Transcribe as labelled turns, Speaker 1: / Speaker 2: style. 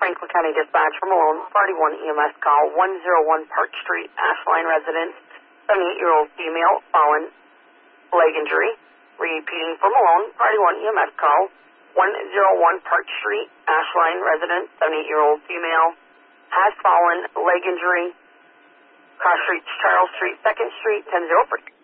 Speaker 1: Franklin County Dispatch for Malone, Party 1 EMS call, 101 Park Street, Ashline residence, 78-year-old female, fallen, leg injury. Repeating for Malone, Party 1 EMS call, 101 Park Street, Ashline residence, 78-year-old female, has fallen, leg injury, cross streets Charles Street, 2nd Street, 10-0 for